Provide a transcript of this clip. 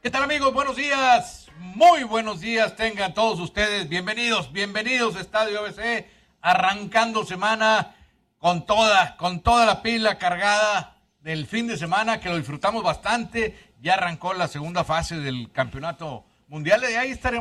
¿Qué tal, amigos? Buenos días, muy buenos días tengan todos ustedes. Bienvenidos a Estadio ABC, arrancando semana con toda la pila cargada del fin de semana, que lo disfrutamos bastante. Ya arrancó la segunda fase del campeonato mundial, y ahí estaremos